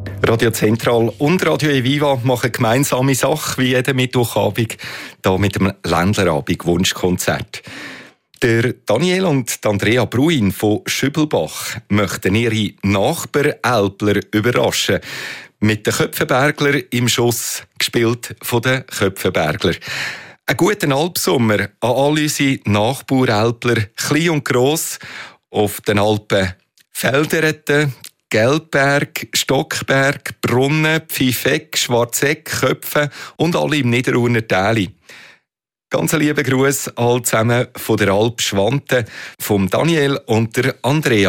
Radio Zentral und Radio Eviva machen gemeinsame Sache wie jeden Mittwochabend hier mit dem Ländlerabend Wunschkonzert. Der Daniel und Andrea Bruin von Schübelbach möchten ihre Nachbarälpler überraschen. Mit den Köpfenbergler im Schuss, gespielt von den Köpfenbergler. Einen guten Alpsommer an all unsere Nachbarälpler, klein und gross, auf den Alpen Feldereten, Gelbberg, Stockberg, Brunnen, Pfeifeck, Schwarzeck, Köpfen und alle im Niederurner Täli. Ganz lieben Gruß all zusammen von der Alp Schwante, vom Daniel und der Andrea.